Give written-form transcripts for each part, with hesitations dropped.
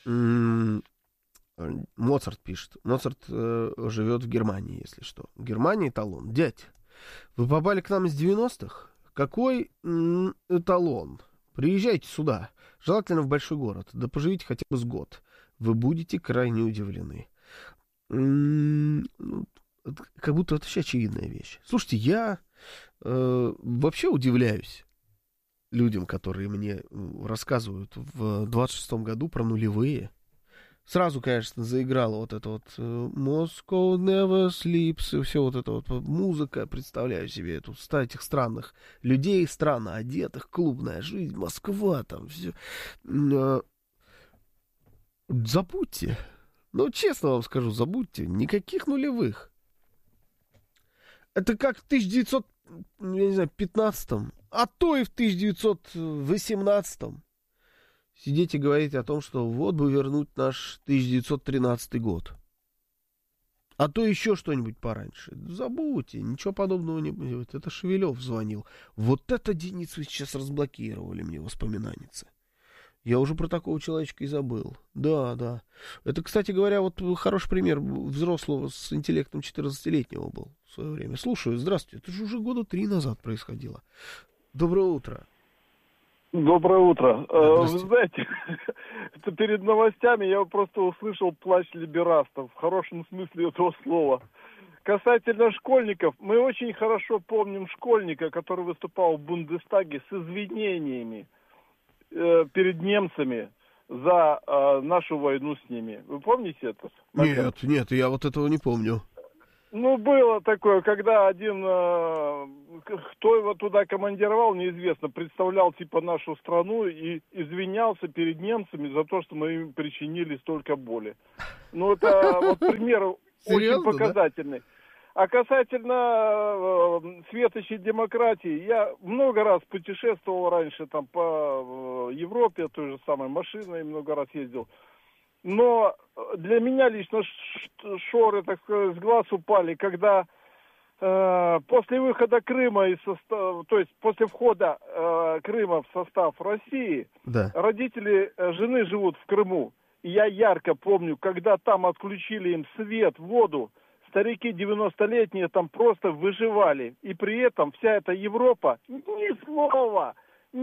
М, Моцарт пишет. Моцарт живет в Германии, если что. В Германии эталон. Дядь, вы попали к нам из 90-х? Какой эталон? Приезжайте сюда. Желательно в большой город. Да поживите хотя бы с год. Вы будете крайне удивлены. Ну, как будто это вообще очевидная вещь. Слушайте, я вообще удивляюсь людям, которые мне рассказывают в 26-м году про нулевые. Сразу, конечно, заиграла вот эта вот Moscow Never Sleeps, и все вот это вот музыка, представляю себе эту этих странных людей, странно одетых, клубная жизнь, Москва, там все. Забудьте. Ну, честно вам скажу, забудьте. Никаких нулевых. Это как в 1915, а то и в 1918. Сидеть и говорить о том, что вот бы вернуть наш 1913 год. А то еще что-нибудь пораньше. Забудьте, ничего подобного не будет. Это Шевелев звонил. Вот это, Денис, вы сейчас разблокировали мне воспоминаницы. Я уже про такого человечка и забыл. Да, да. Это, кстати говоря, вот хороший пример взрослого с интеллектом 14-летнего был в свое время. Слушаю, здравствуйте. Это же уже года 3 назад происходило. Доброе утро. Доброе утро. Вы знаете, это перед новостями я просто услышал плач либерастов в хорошем смысле этого слова. Касательно школьников, мы очень хорошо помним школьника, который выступал в Бундестаге с извинениями перед немцами за нашу войну с ними. Вы помните это? Нет, я вот этого не помню. Ну, было такое, когда один, кто его туда командировал, неизвестно, представлял типа нашу страну и извинялся перед немцами за то, что мы им причинили столько боли. Ну, это вот пример очень показательный. Да? А касательно светочей демократии, я много раз путешествовал раньше там по Европе, той же самой машиной много раз ездил. Но для меня лично шоры, так сказать, с глаз упали, когда после выхода Крыма из состава, то есть после входа Крыма в состав России, да. Родители жены живут в Крыму. И я ярко помню, когда там отключили им свет, воду, старики 90-летние там просто выживали. И при этом вся эта Европа ни слова,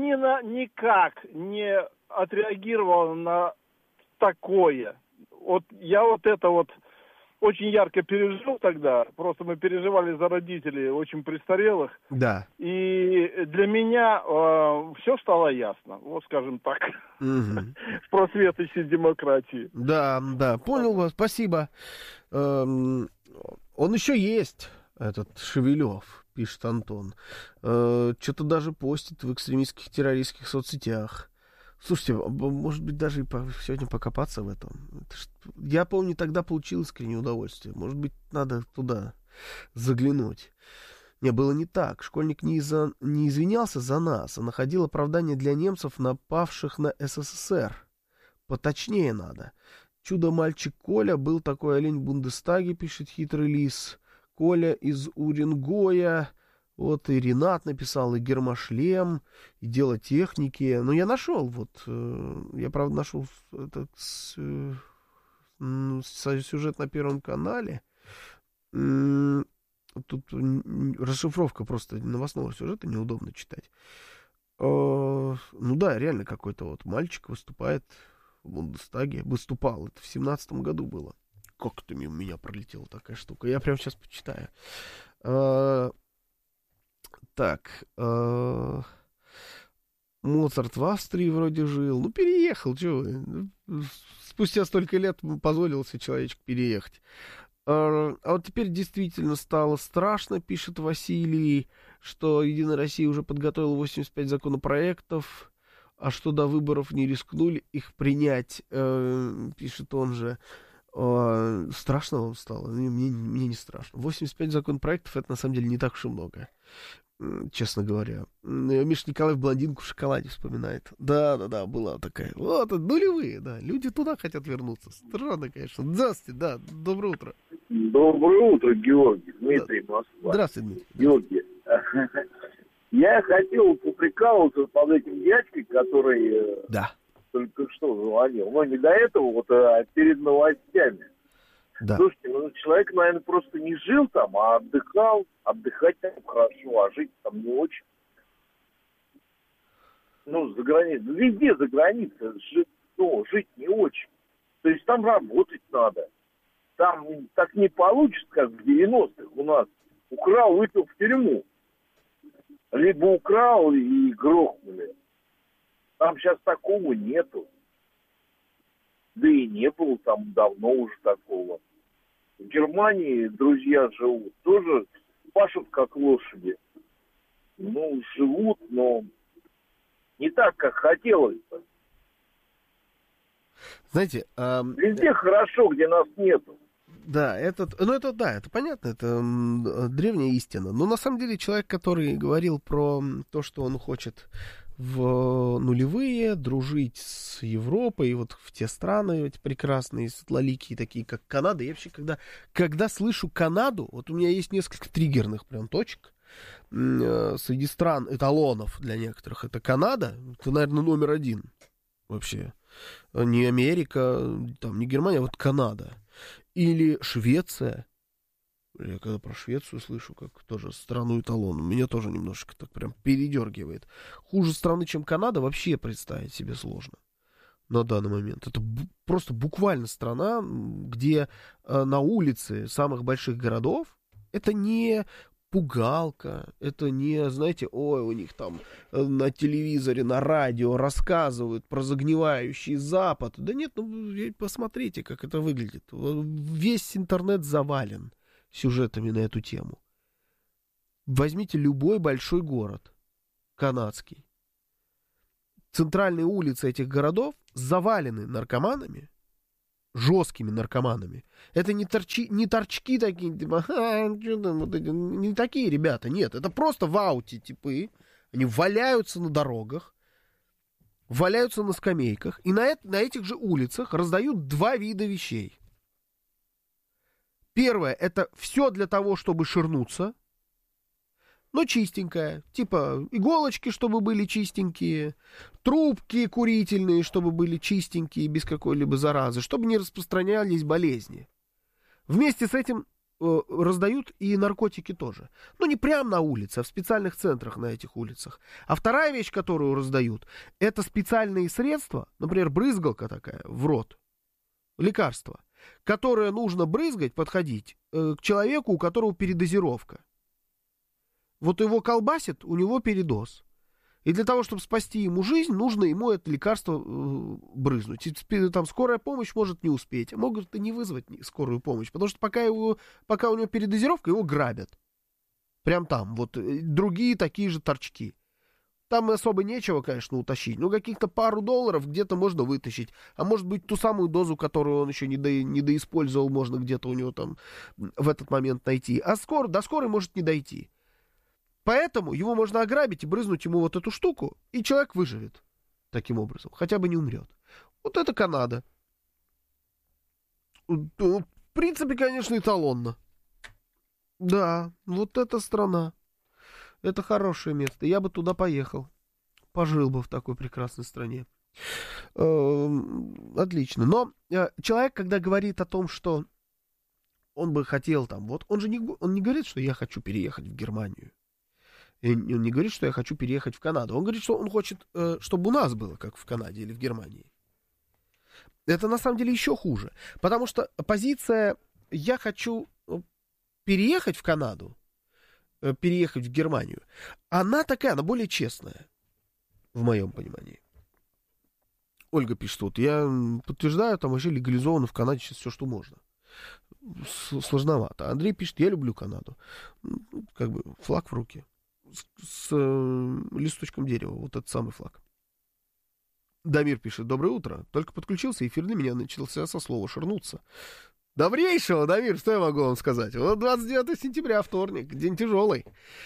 никак не отреагировала на такое. Вот я вот это вот очень ярко пережил тогда. Просто мы переживали за родителей очень престарелых. Да. И для меня все стало ясно. Вот скажем так. В просветочной демократии. Да, понял вас. Спасибо. Он еще есть, этот Шевелев, пишет Антон. Что-то даже постит в экстремистских террористских соцсетях. Слушайте, может быть, даже и сегодня покопаться в этом. Я помню, тогда получил искреннее удовольствие. Может быть, надо туда заглянуть. Не, было не так. Школьник не извинялся за нас, а находил оправдание для немцев, напавших на СССР. Поточнее надо. Чудо-мальчик Коля был такой олень в Бундестаге, пишет хитрый лис. Коля из Уренгоя. Вот и Ренат написал, и Гермошлем, и Дело техники. Но я нашел, вот, я, правда, нашел этот сюжет на Первом канале. Тут расшифровка просто новостного сюжета, неудобно читать. Ну да, реально какой-то вот мальчик выступает в Бундестаге. Выступал, это в 17-м году было. Как это мимо меня пролетела такая штука. Я прямо сейчас почитаю. Так, Моцарт в Австрии вроде жил. Ну, переехал, чего вы. Спустя столько лет позволил себе человечек переехать. А вот теперь действительно стало страшно, пишет Василий, что Единая Россия уже подготовила 85 законопроектов, а что до выборов не рискнули их принять, пишет он же. Страшно вам стало? Мне не страшно. 85 законопроектов — это на самом деле не так уж и много, честно говоря. Миша Николаев блондинку в шоколаде вспоминает. Да, была такая. Вот, нулевые, да. Люди туда хотят вернуться. Странно, конечно. Здравствуйте, да, доброе утро. Доброе утро, Георгий. Дмитрий, Москва. Здравствуйте, Дмитрий. Георгий, я хотел поприкалываться над этим дядькой, который только что звонил. Но не до этого, вот, а перед новостями. Да. Слушайте, ну, человек, наверное, просто не жил там, а отдыхал. Отдыхать там хорошо, а жить там не очень. Ну, за границей. Везде за границей жить не очень. То есть там работать надо. Там так не получится, как в 90-х у нас. Украл, выпил в тюрьму. Либо украл и грохнули. Там сейчас такого нету. Да и не было там давно уже такого. В Германии друзья живут. Тоже пашут как лошади. Ну, живут, но не так, как хотелось бы. Знаете... Везде хорошо, где нас нету. Да, это понятно, это древняя истина. Но на самом деле человек, который говорил про то, что он хочет в нулевые дружить с Европой, вот в те страны эти прекрасные, светлоликие, такие как Канада, я вообще, когда слышу Канаду, вот у меня есть несколько триггерных прям точек, среди стран, эталонов для некоторых, это Канада, это, наверное, номер один вообще. Не Америка, там, не Германия, а вот Канада. Или Швеция. Я когда про Швецию слышу, как тоже страну эталон, меня тоже немножко так прям передергивает. Хуже страны, чем Канада, вообще представить себе сложно на данный момент. Это просто буквально страна, где на улице самых больших городов это не пугалка, это не, знаете, ой, у них там на телевизоре, на радио рассказывают про загнивающий Запад. Да нет, ну, посмотрите, как это выглядит. Весь интернет завален сюжетами на эту тему. Возьмите любой большой город, канадский. Центральные улицы этих городов завалены наркоманами, жесткими наркоманами. Это не торчки такие, типа, что там, вот эти, не такие ребята, нет. Это просто в ауте типы. Они валяются на дорогах, валяются на скамейках, и на этих же улицах раздают два вида вещей. Первое, это все для того, чтобы ширнуться, но чистенькое. Типа иголочки, чтобы были чистенькие, трубки курительные, чтобы были чистенькие, без какой-либо заразы, чтобы не распространялись болезни. Вместе с этим раздают и наркотики тоже. Но не прямо на улице, а в специальных центрах на этих улицах. А вторая вещь, которую раздают, это специальные средства, например, брызгалка такая в рот, лекарство, которое нужно брызгать, подходить к человеку, у которого передозировка. Вот его колбасит, у него передоз. И для того, чтобы спасти ему жизнь, нужно ему это лекарство брызнуть. И там скорая помощь может не успеть, а могут и не вызвать скорую помощь, потому что пока у него передозировка, его грабят. Прям там, вот другие такие же торчки. Там особо нечего, конечно, утащить. Ну, каких-то пару долларов где-то можно вытащить. А может быть, ту самую дозу, которую он еще не доиспользовал, можно где-то у него там в этот момент найти. А до скорой может не дойти. Поэтому его можно ограбить и брызнуть ему вот эту штуку, и человек выживет таким образом, хотя бы не умрет. Вот это Канада. В принципе, конечно, эталонно. Да, вот эта страна. Это хорошее место. Я бы туда поехал. Пожил бы в такой прекрасной стране. Отлично. Но человек, когда говорит о том, что он бы хотел там, вот он не говорит, что я хочу переехать в Германию. И он не говорит, что я хочу переехать в Канаду. Он говорит, что он хочет, чтобы у нас было, как в Канаде или в Германии. Это на самом деле еще хуже. Потому что позиция «я хочу переехать в Канаду», переехать в Германию, она такая, она более честная, в моем понимании. Ольга пишет, вот, я подтверждаю, там вообще легализовано в Канаде сейчас все, что можно. Сложновато. Андрей пишет, я люблю Канаду. Как бы флаг в руки. С листочком дерева, вот этот самый флаг. Дамир пишет, доброе утро, только подключился, эфир для меня начался со слова «ширнуться». Добрейшего, Дамир, что я могу вам сказать? Вот 29 сентября, вторник, день тяжелый.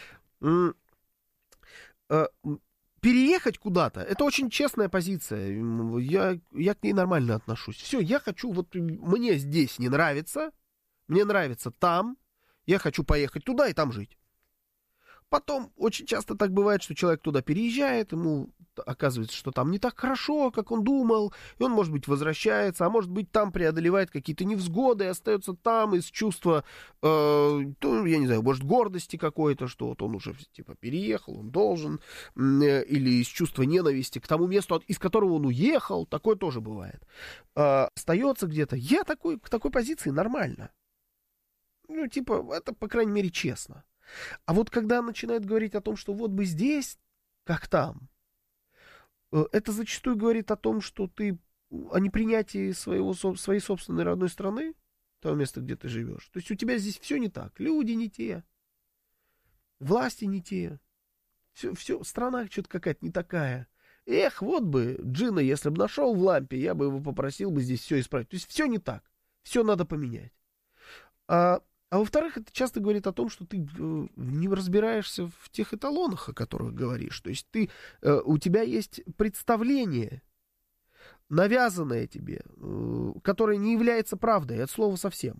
Переехать куда-то, это очень честная позиция, я к ней нормально отношусь. Все, я хочу, вот мне здесь не нравится, мне нравится там, я хочу поехать туда и там жить. Потом очень часто так бывает, что человек туда переезжает, ему оказывается, что там не так хорошо, как он думал, и он, может быть, возвращается, а может быть, там преодолевает какие-то невзгоды и остается там из чувства, я не знаю, может, гордости какой-то, что вот он уже, типа, переехал, он должен, или из чувства ненависти к тому месту, из которого он уехал, такое тоже бывает. Остается где-то. Я к такой позиции нормально. Ну, типа, это, по крайней мере, честно. А вот когда начинает говорить о том, что вот бы здесь, как там, это зачастую говорит о том, что ты о непринятии своей собственной родной страны, того места, где ты живешь. То есть у тебя здесь все не так. Люди не те, власти не те, все, страна что-то какая-то не такая. Эх, вот бы джина, если бы нашел в лампе, я бы его попросил бы здесь все исправить. То есть все не так, все надо поменять. А во-вторых, это часто говорит о том, что ты не разбираешься в тех эталонах, о которых говоришь. То есть у тебя есть представление, навязанное тебе, которое не является правдой от слова совсем.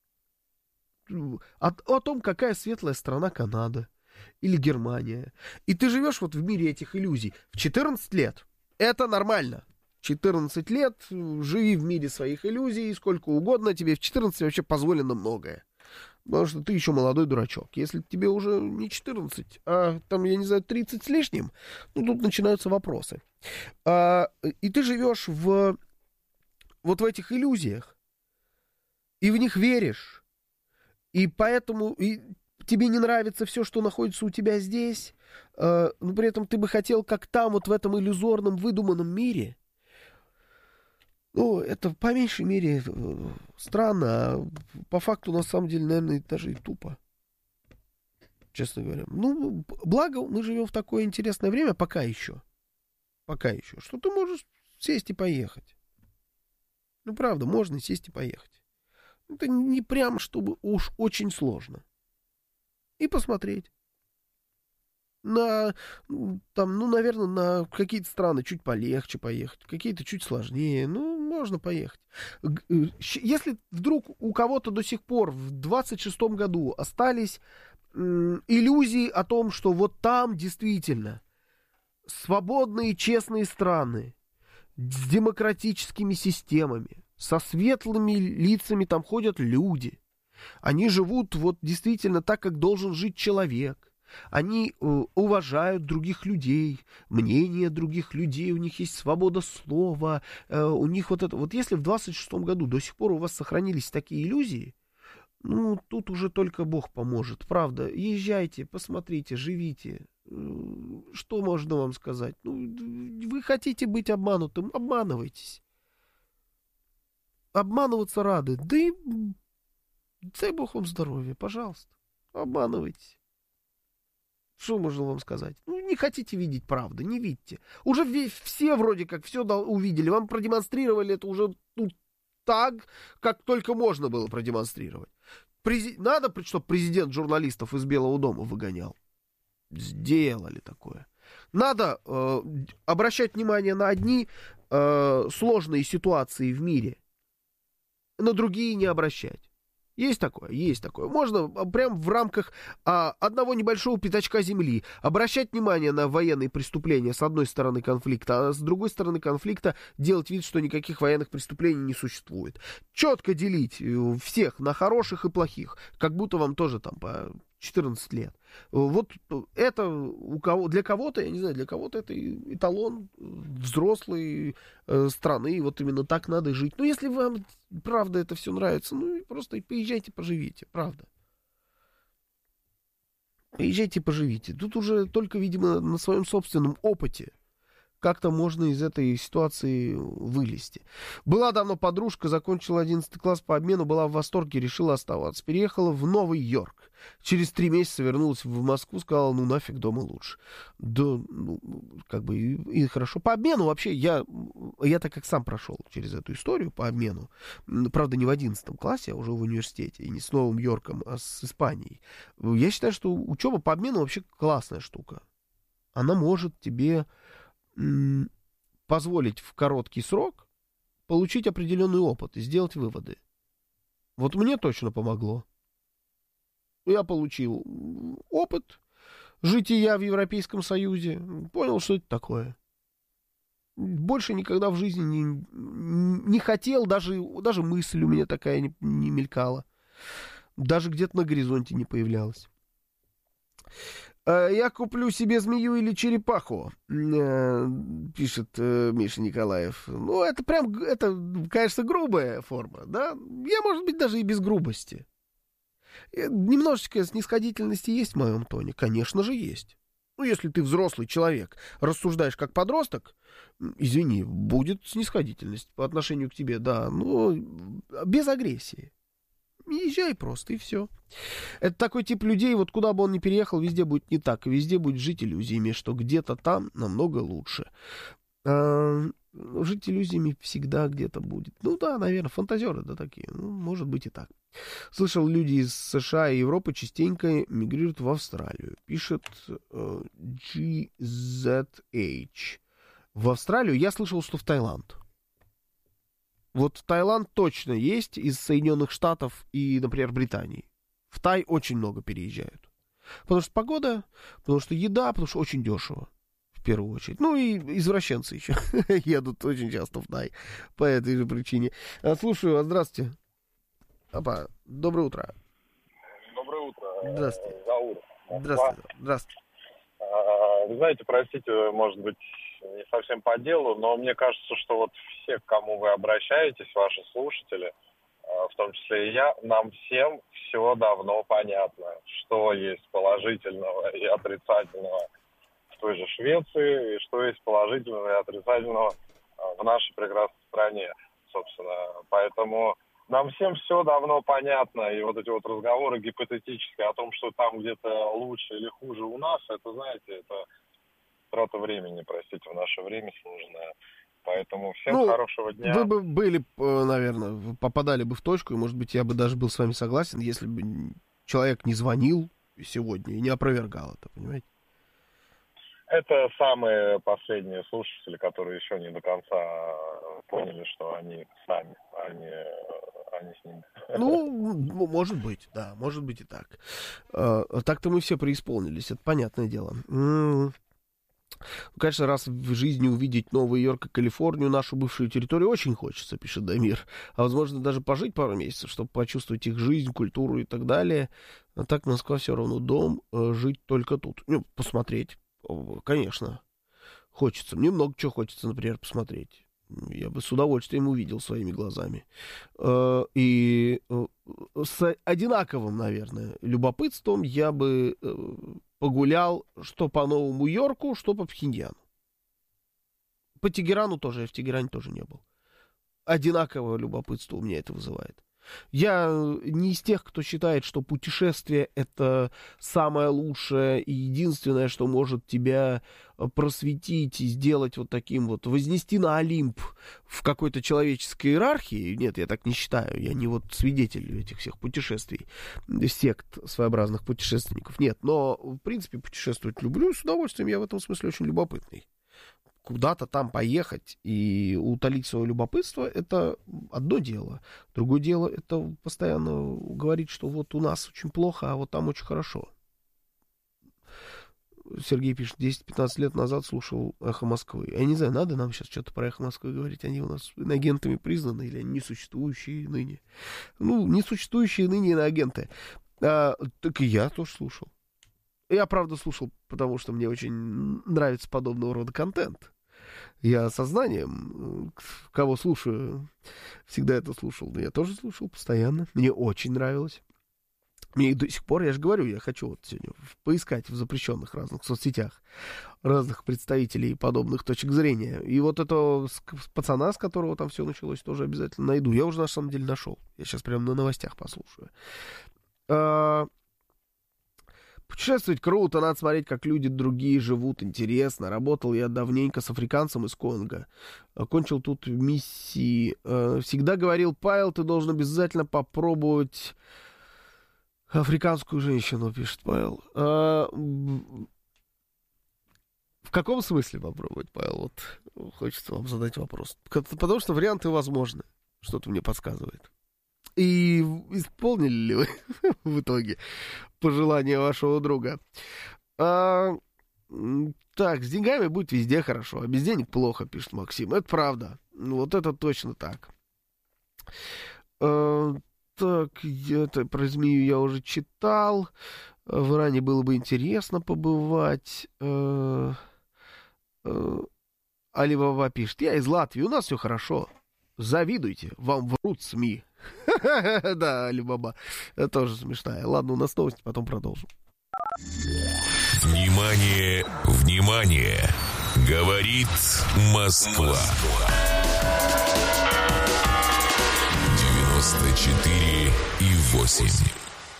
О том, какая светлая страна Канада или Германия. И ты живешь вот в мире этих иллюзий. В 14 лет это нормально. 14 лет живи в мире своих иллюзий, сколько угодно. Тебе в 14 вообще позволено многое. Потому что ты еще молодой дурачок. Если тебе уже не 14, а там, я не знаю, 30 с лишним, ну, тут начинаются вопросы. И ты живешь вот в этих иллюзиях, и в них веришь, и поэтому тебе не нравится все, что находится у тебя здесь, но при этом ты бы хотел, как там, вот в этом иллюзорном, выдуманном мире. Ну, это по меньшей мере странно, а по факту, на самом деле, наверное, даже и тупо, честно говоря. Ну, благо, мы живем в такое интересное время, пока еще, что ты можешь сесть и поехать. Ну, правда, можно сесть и поехать. Это не прям, чтобы уж очень сложно. И посмотреть. Наверное, на какие-то страны чуть полегче поехать, какие-то чуть сложнее. Ну, можно поехать. Если вдруг у кого-то до сих пор в 26-м году остались иллюзии о том, что вот там действительно свободные, честные страны с демократическими системами, со светлыми лицами там ходят люди. Они живут вот действительно так, как должен жить человек. Они уважают других людей, мнение других людей, у них есть свобода слова, у них вот это. Вот если в 26-м году до сих пор у вас сохранились такие иллюзии, ну, тут уже только Бог поможет, правда. Езжайте, посмотрите, живите. Что можно вам сказать? Ну, вы хотите быть обманутым, обманывайтесь. Обманываться рады. Да и дай Бог вам здоровья, пожалуйста. Обманывайтесь. Что можно вам сказать? Ну, не хотите видеть правду, не видите. Уже все вроде как все увидели. Вам продемонстрировали это уже так, как только можно было продемонстрировать. Надо, чтобы президент журналистов из Белого дома выгонял. Сделали такое. Надо обращать внимание на одни сложные ситуации в мире, на другие не обращать. Есть такое, есть такое. Можно прям в рамках одного небольшого пятачка земли обращать внимание на военные преступления с одной стороны конфликта, а с другой стороны конфликта делать вид, что никаких военных преступлений не существует. Четко делить всех на хороших и плохих, как будто вам тоже там по 14 лет. Вот это для кого-то, я не знаю, для кого-то это эталон взрослой страны, вот именно так надо жить. Но если вам, правда, это все нравится, ну, просто поезжайте, поживите, правда. Поезжайте, поживите. Тут уже только, видимо, на своем собственном опыте как-то можно из этой ситуации вылезти. Была давно подружка, закончила 11 класс по обмену, была в восторге, решила оставаться. Переехала в Новый Йорк. Через 3 месяца вернулась в Москву, сказала, ну нафиг, дома лучше. Да, ну, как бы и хорошо. По обмену вообще, я так как сам прошел через эту историю по обмену, правда, не в 11 классе, а уже в университете, и не с Новым Йорком, а с Испанией. Я считаю, что учеба по обмену вообще классная штука. Она может тебе позволить в короткий срок получить определенный опыт и сделать выводы. Вот мне точно помогло. Я получил опыт, жить и я в Европейском Союзе. Понял, что это такое. Больше никогда в жизни не хотел, даже мысль у меня такая не мелькала. Даже где-то на горизонте не появлялась. Я куплю себе змею или черепаху, пишет Миша Николаев. Ну, это конечно, грубая форма, да? Я, может быть, даже и без грубости. Немножечко снисходительности есть в моем тоне? Конечно же, есть. Ну, если ты взрослый человек, рассуждаешь как подросток, извини, будет снисходительность по отношению к тебе, да, но без агрессии. Езжай просто, и все. Это такой тип людей, вот куда бы он ни переехал, везде будет не так. Везде будет жить иллюзиями, что где-то там намного лучше. Жить иллюзиями всегда где-то будет. Ну да, наверное, фантазеры, да, такие. Ну, может быть и так. Слышал, люди из США и Европы частенько мигрируют в Австралию. Пишет GZH. В Австралию я слышал, что в Таиланд. Вот Таиланд точно есть из Соединенных Штатов и, например, Британии. В Тай очень много переезжают. Потому что погода, потому что еда, потому что очень дешево. В первую очередь. Ну и извращенцы еще едут очень часто в Тай. По этой же причине. Слушаю вас, здравствуйте. Опа, доброе утро. Доброе утро. Здравствуйте. Заур. Здравствуйте. Вы знаете, простите, может быть, не совсем по делу, но мне кажется, что вот все, к кому вы обращаетесь, ваши слушатели, в том числе и я, нам всем все давно понятно, что есть положительного и отрицательного в той же Швеции, и что есть положительного и отрицательного в нашей прекрасной стране, собственно. Поэтому нам всем все давно понятно, и вот эти вот разговоры гипотетические о том, что там где-то лучше или хуже у нас, это, знаете, это трата времени, простите, в наше время сложное. Поэтому всем хорошего дня. Вы бы были, наверное, попадали бы в точку, и, может быть, я бы даже был с вами согласен, если бы человек не звонил сегодня и не опровергал это, понимаете? Это самые последние слушатели, которые еще не до конца поняли, что они сами, а не с ними. Ну, может быть, да, может быть и так. Так-то мы все преисполнились, это понятное дело. Конечно, раз в жизни увидеть Новый Йорк и Калифорнию, нашу бывшую территорию, очень хочется, пишет Дамир. А возможно, даже пожить пару месяцев, чтобы почувствовать их жизнь, культуру и так далее. А так Москва все равно дом, жить только тут. Ну, посмотреть, конечно, хочется. Мне много чего хочется, например, посмотреть. Я бы с удовольствием увидел своими глазами. И с одинаковым, наверное, любопытством я бы погулял что по Новому Йорку, что по Пхеньяну. По Тегерану тоже, я в Тегеране тоже не был. Одинаковое любопытство у меня это вызывает. Я не из тех, кто считает, что путешествие — это самое лучшее и единственное, что может тебя просветить и сделать вот таким вот, вознести на Олимп в какой-то человеческой иерархии. Нет, я так не считаю. Я не вот свидетель этих всех путешествий, сект своеобразных путешественников. Нет, но, в принципе, путешествовать люблю, и с удовольствием. Я в этом смысле очень любопытный. Куда-то там поехать и утолить свое любопытство — это одно дело. Другое дело — это постоянно говорить, что вот у нас очень плохо, а вот там очень хорошо. Сергей пишет, 10-15 лет назад слушал «Эхо Москвы». Я не знаю, надо нам сейчас что-то про «Эхо Москвы» говорить. Они у нас иноагентами признаны или они несуществующие ныне? Ну, несуществующие ныне иноагенты. Так и я тоже слушал. Я, правда, слушал, потому что мне очень нравится подобного рода контент. Я сознанием, кого слушаю, всегда это слушал. Но я тоже слушал постоянно. Мне очень нравилось. Мне и до сих пор, я же говорю, я хочу вот сегодня поискать в запрещенных разных соцсетях разных представителей подобных точек зрения. И вот этого пацана, с которого там все началось, тоже обязательно найду. Я уже на самом деле нашел. Я сейчас прямо на новостях послушаю. Путешествовать круто, надо смотреть, как люди другие живут, интересно. Работал я давненько с африканцем из Конго. Окончил тут миссии. Всегда говорил, Павел, ты должен обязательно попробовать африканскую женщину, пишет Павел. В каком смысле попробовать, Павел? Вот хочется вам задать вопрос. Потому что варианты возможны. Что-то мне подсказывает. И исполнили ли вы в итоге пожелания вашего друга? Так, с деньгами будет везде хорошо, а без денег плохо, пишет Максим. Это правда. Вот это точно так. Так, это про змею я уже читал. В Иране было бы интересно побывать. Алибаба пишет: я из Латвии, у нас все хорошо. Завидуйте, вам врут СМИ. Да, Алибаба, это тоже смешная. Ладно, у нас новости, потом продолжим. Внимание, внимание! Говорит Москва. 94,8.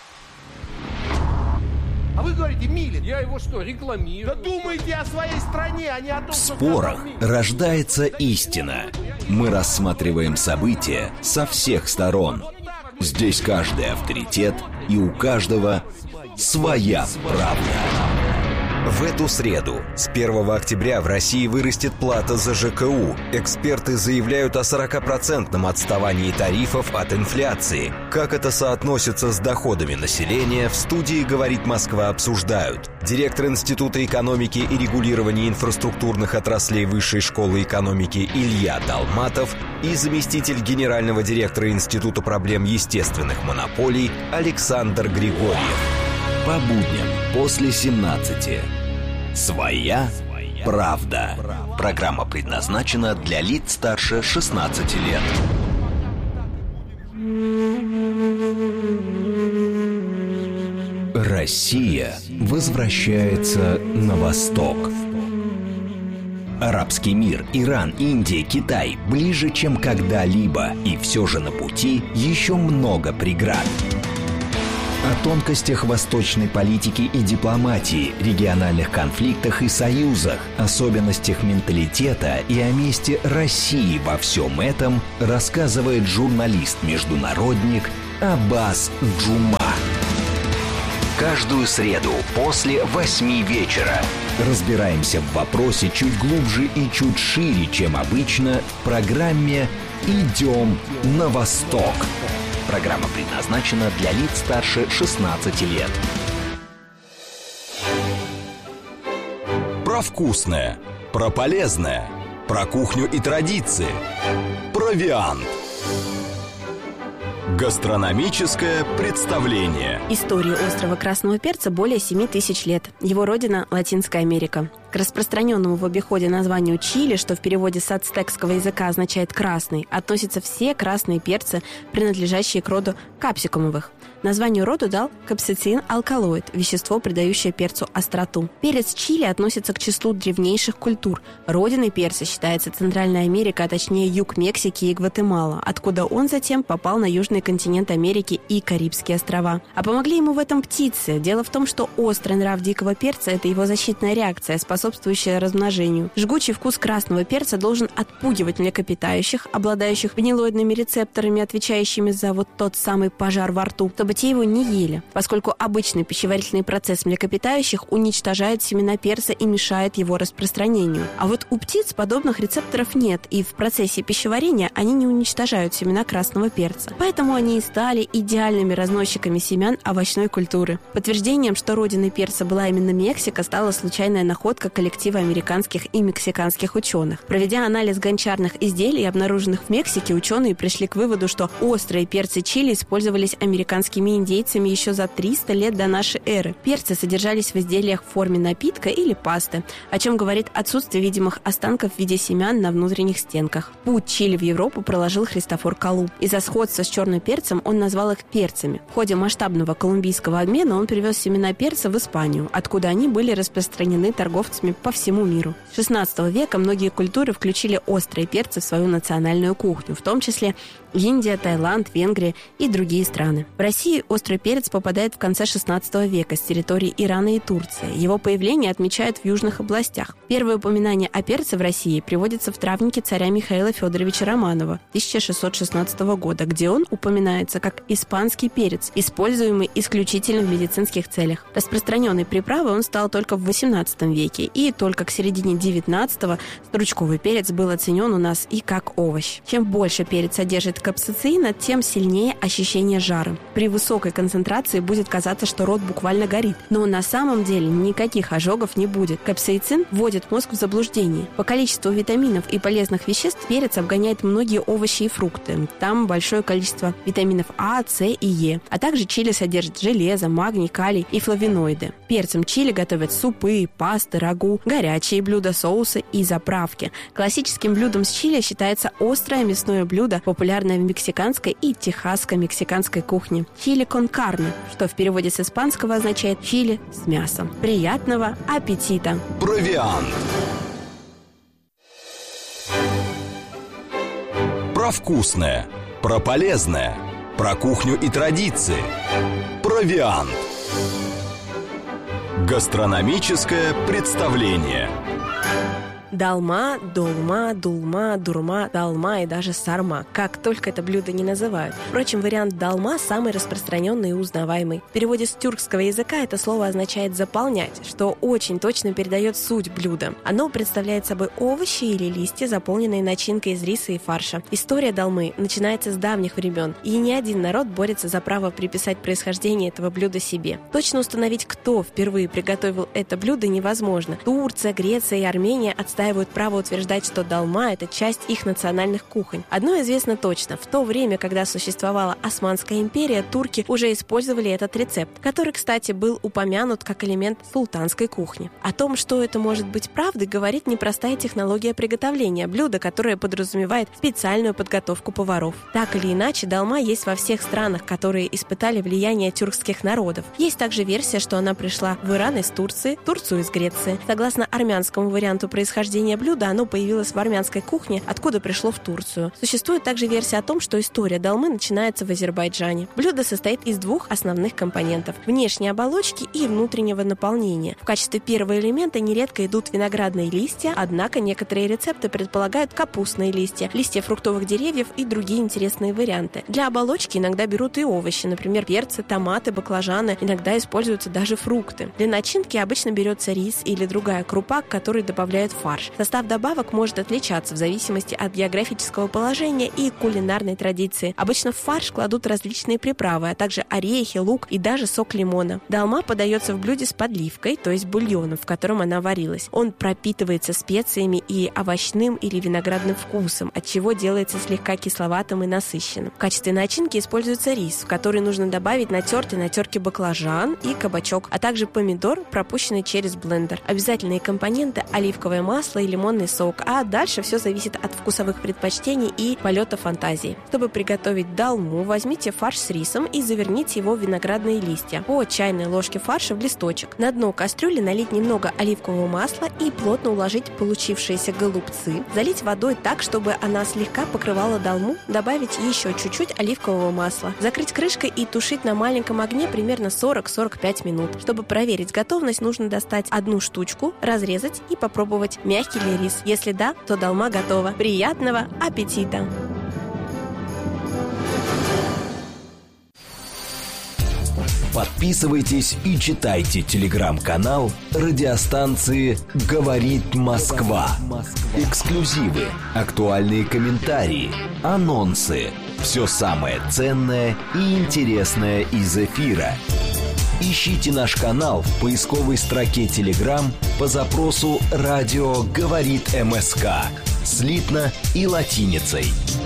А вы говорите, Милин. Я его что, рекламирую? Да думайте о своей стране, а не о том, В спорах рождается истина. Мы рассматриваем события со всех сторон. Здесь каждый авторитет, и у каждого своя правда. В эту среду, с 1 октября, в России вырастет плата за ЖКУ. Эксперты заявляют о 40% отставании тарифов от инфляции. Как это соотносится с доходами населения, в студии «Говорит Москва» обсуждают директор Института экономики и регулирования инфраструктурных отраслей Высшей школы экономики Илья Долматов и заместитель генерального директора Института проблем естественных монополий Александр Григорьев. По будням после 17. Своя правда. Программа предназначена для лиц старше 16 лет. Россия возвращается на восток. Арабский мир, Иран, Индия, Китай ближе, чем когда-либо. И все же на пути еще много преград. О тонкостях восточной политики и дипломатии, региональных конфликтах и союзах, особенностях менталитета и о месте России во всем этом рассказывает журналист-международник Аббас Джума. Каждую среду после 8 вечера разбираемся в вопросе чуть глубже и чуть шире, чем обычно, в программе «Идем на восток». Программа предназначена для лиц старше 16 лет. Про вкусное, про полезное, про кухню и традиции. Провиант. Гастрономическое представление. Истории острова красного перца более 7 тысяч лет. Его родина – Латинская Америка. К распространенному в обиходе названию чили, что в переводе с ацтекского языка означает «красный», относятся все красные перцы, принадлежащие к роду капсикумовых. Название роду дал капсицин-алкалоид – вещество, придающее перцу остроту. Перец чили относится к числу древнейших культур. Родиной перца считается Центральная Америка, а точнее юг Мексики и Гватемала, откуда он затем попал на южный континент Америки и Карибские острова. А помогли ему в этом птицы. Дело в том, что острый нрав дикого перца – это его защитная реакция, способствующая размножению. Жгучий вкус красного перца должен отпугивать млекопитающих, обладающих ванилоидными рецепторами, отвечающими за вот тот самый пожар во рту, чтобы те его не ели, поскольку обычный пищеварительный процесс млекопитающих уничтожает семена перца и мешает его распространению. А вот у птиц подобных рецепторов нет, и в процессе пищеварения они не уничтожают семена красного перца. Поэтому они и стали идеальными разносчиками семян овощной культуры. Подтверждением, что родиной перца была именно Мексика, стала случайная находка коллектива американских и мексиканских ученых. Проведя анализ гончарных изделий, обнаруженных в Мексике, ученые пришли к выводу, что острые перцы чили использовались американскими индейцами еще за 300 лет до нашей эры. Перцы содержались в изделиях в форме напитка или пасты, о чем говорит отсутствие видимых останков в виде семян на внутренних стенках. Путь чили в Европу проложил Христофор Колумб. Из-за сходства с черным перцем он назвал их перцами. В ходе масштабного колумбийского обмена он привез семена перца в Испанию, откуда они были распространены торговцами по всему миру. С 16 века многие культуры включили острые перцы в свою национальную кухню, в том числе Индия, Таиланд, Венгрия и другие страны. В России острый перец попадает в конце 16 века с территории Ирана и Турции. Его появление отмечают в южных областях. Первое упоминание о перце в России приводится в травнике царя Михаила Федоровича Романова 1616 года, где он упоминается как испанский перец, используемый исключительно в медицинских целях. Распространенной приправой он стал только в 18 веке и только к середине 19-го стручковый перец был оценен у нас и как овощ. Чем больше перец содержит капсаицина, тем сильнее ощущение жара. При высокой концентрации будет казаться, что рот буквально горит, но на самом деле никаких ожогов не будет. Капсаицин вводит мозг в заблуждение. По количеству витаминов и полезных веществ перец обгоняет многие овощи и фрукты. Там большое количество витаминов А, С и Е. А также чили содержит железо, магний, калий и флавоноиды. Перцем чили готовят супы, пасты, рагу, горячие блюда, соусы и заправки. Классическим блюдом с чили считается острое мясное блюдо, популярное в мексиканской и техасско-мексиканской кухне. Чили кон карне, что в переводе с испанского означает чили с мясом. Приятного аппетита! Провиант. Про вкусное, про полезное, про кухню и традиции. Провиант. Гастрономическое представление. Долма, долма, дулма, дурма, долма и даже сарма. Как только это блюдо не называют. Впрочем, вариант долма самый распространенный и узнаваемый. В переводе с тюркского языка это слово означает «заполнять», что очень точно передает суть блюда. Оно представляет собой овощи или листья, заполненные начинкой из риса и фарша. История долмы начинается с давних времен, и ни один народ борется за право приписать происхождение этого блюда себе. Точно установить, кто впервые приготовил это блюдо, невозможно. Турция, Греция и Армения отстаивают право утверждать, что долма – это часть их национальных кухонь. Одно известно точно. В то время, когда существовала Османская империя, турки уже использовали этот рецепт, который, кстати, был упомянут как элемент султанской кухни. О том, что это может быть правдой, говорит непростая технология приготовления блюда, которая подразумевает специальную подготовку поваров. Так или иначе, долма есть во всех странах, которые испытали влияние тюркских народов. Есть также версия, что она пришла в Иран из Турции, Турцию из Греции. Согласно армянскому варианту происхождения блюда, оно появилось в армянской кухне, откуда пришло в Турцию. Существует также версия о том, что история долмы начинается в Азербайджане. Блюдо состоит из двух основных компонентов – внешней оболочки и внутреннего наполнения. В качестве первого элемента нередко идут виноградные листья, однако некоторые рецепты предполагают капустные листья, листья фруктовых деревьев и другие интересные варианты. Для оболочки иногда берут и овощи, например, перцы, томаты, баклажаны, иногда используются даже фрукты. Для начинки обычно берется рис или другая крупа, к которой добавляют фарш. Состав добавок может отличаться в зависимости от географического положения и кулинарной традиции. Обычно в фарш кладут различные приправы, а также орехи, лук и даже сок лимона. Долма подается в блюде с подливкой, то есть бульоном, в котором она варилась. Он пропитывается специями и овощным или виноградным вкусом, отчего делается слегка кисловатым и насыщенным. В качестве начинки используется рис, в который нужно добавить натертый на терке баклажан и кабачок, а также помидор, пропущенный через блендер. Обязательные компоненты – оливковое масло и лимонный сок, а дальше все зависит от вкусовых предпочтений и полета фантазии. Чтобы приготовить долму, возьмите фарш с рисом и заверните его в виноградные листья. По чайной ложке фарша в листочек. На дно кастрюли налить немного оливкового масла и плотно уложить получившиеся голубцы. Залить водой так, чтобы она слегка покрывала долму. Добавить еще чуть-чуть оливкового масла. Закрыть крышкой и тушить на маленьком огне примерно 40-45 минут. Чтобы проверить готовность, нужно достать одну штучку, разрезать и попробовать, мягкий ли рис. Если да, то долма готова. Приятного аппетита! Подписывайтесь и читайте телеграм-канал радиостанции «Говорит Москва». Эксклюзивы, актуальные комментарии, анонсы. Все самое ценное и интересное из эфира. Ищите наш канал в поисковой строке Telegram по запросу «Радио говорит МСК» слитно и латиницей.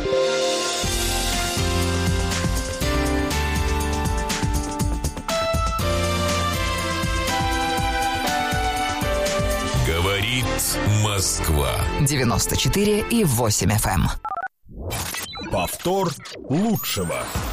Говорит Москва. 94,8 FM. Повтор лучшего.